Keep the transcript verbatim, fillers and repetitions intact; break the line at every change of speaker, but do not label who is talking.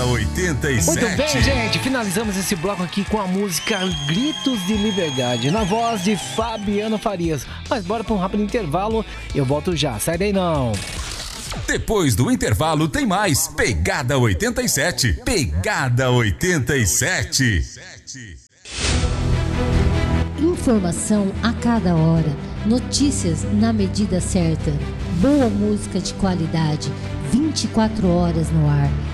oitenta e sete.
Muito bem, gente, finalizamos esse bloco aqui com a música Gritos de Liberdade, na voz de Fabiano Farias. Mas bora para um rápido intervalo, eu volto já, sai daí não.
Depois do intervalo tem mais Pegada oitenta e sete. Pegada oitenta e sete.
Informação a cada hora, notícias na medida certa, boa música de qualidade, vinte e quatro horas no ar.